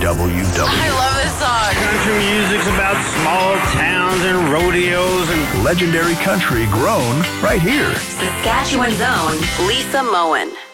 I love this song. Country music's about small towns and rodeos and legendary country grown right here. Saskatchewan's own Lisa Moen.